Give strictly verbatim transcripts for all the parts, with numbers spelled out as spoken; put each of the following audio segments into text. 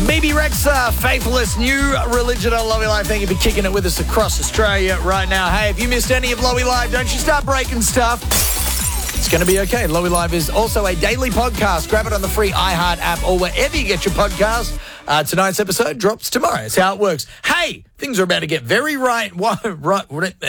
B B Rexa, Faithless, new religion on Lowy Live. Thank you for kicking it with us across Australia right now. Hey, if you missed any of Lowy Live, don't you start breaking stuff. It's going to be okay. Lowy Live is also a daily podcast. Grab it on the free iHeart app or wherever you get your podcast. Uh, tonight's episode drops tomorrow. That's how it works. Hey, things are about to get very right. right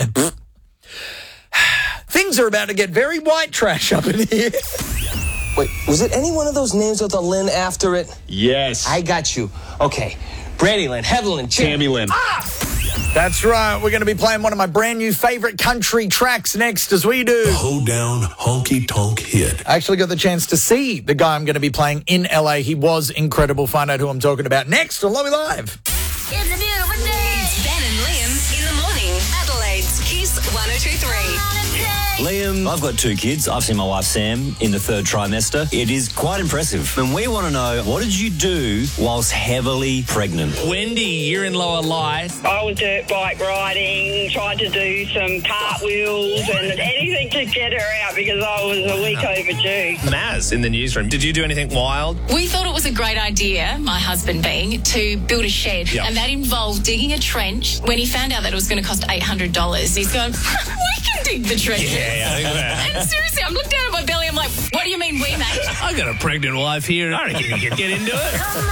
things are about to get very white trash up in here. Wait, was it any one of those names with a Lynn after it? Yes. I got you. Okay. Brandy Lynn, Heather Lynn, Tammy Lynn. Ah! That's right. We're going to be playing one of my brand new favorite country tracks next as we do. Hold down, honky tonk hit. I actually got the chance to see the guy I'm going to be playing in L A. He was incredible. Find out who I'm talking about next on Lowy Live. It's a beautiful day. It's Ben and Liam in the morning. Adelaide's Kiss one oh two three. Liam, I've got two kids. I've seen my wife Sam in the third trimester. It is quite impressive. And we want to know, what did you do whilst heavily pregnant? Wendy, you're in Lower Life. I was dirt bike riding, tried to do some cartwheels and anything to get her out because I was a week overdue. Maz in the newsroom. Did you do anything wild? We thought it was a great idea, my husband being, to build a shed. Yep. And that involved digging a trench. When he found out that it was going to cost eight hundred dollars, he's going, we can dig the trench. Yeah, yeah, I think that. And seriously, I'm looking down at my belly, I'm like, what do you mean we, mate? I got a pregnant wife here. I reckon you can get into it.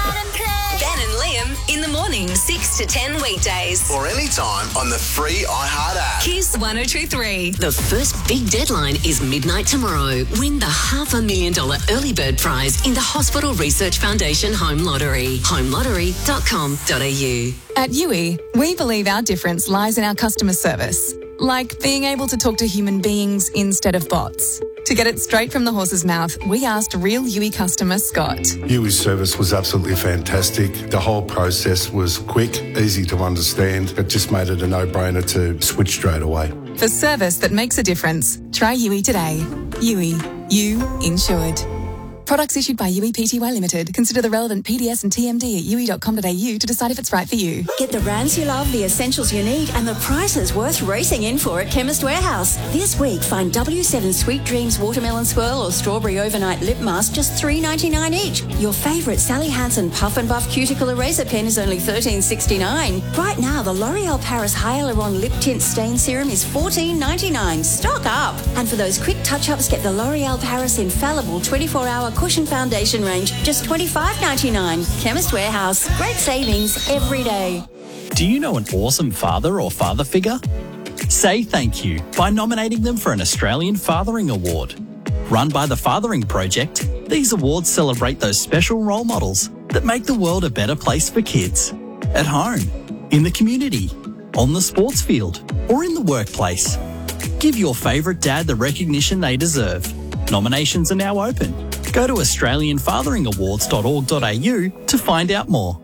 Ben and Liam in the morning, six to ten weekdays. Or anytime on the free iHeart app. Kiss one oh two three. The first big deadline is midnight tomorrow. Win the half a million dollar early bird prize in the Hospital Research Foundation Home Lottery. home lottery dot com dot a u. At U I, we believe our difference lies in our customer service, like being able to talk to human beings instead of bots. To get it straight from the horse's mouth, we asked real U I customer Scott. U I's service was absolutely fantastic. The whole process was quick, easy to understand. It just made it a no-brainer to switch straight away. For service that makes a difference, try U I today. U I, you insured. Products issued by U I Pty Limited. Consider the relevant P D S and T M D at u i dot com dot a u to decide if it's right for you. Get the brands you love, the essentials you need, and the prices worth racing in for at Chemist Warehouse. This week, find W seven Sweet Dreams Watermelon Swirl or Strawberry Overnight Lip Mask just three ninety-nine each. Your favourite Sally Hansen Puff and Buff Cuticle Eraser Pen is only thirteen sixty-nine. Right now, the L'Oreal Paris Hyaluron Lip Tint Stain Serum is fourteen ninety-nine. Stock up! And for those quick touch-ups, get the L'Oreal Paris Infallible twenty-four hour Cushion Foundation range, just twenty-five ninety-nine. Chemist Warehouse. Great savings every day. Do you know an awesome father or father figure? Say thank you by nominating them for an Australian Fathering Award. Run by the Fathering Project, these awards celebrate those special role models that make the world a better place for kids. At home, in the community, on the sports field, or in the workplace. Give your favourite dad the recognition they deserve. Nominations are now open. Go to australian fathering awards dot org dot a u to find out more.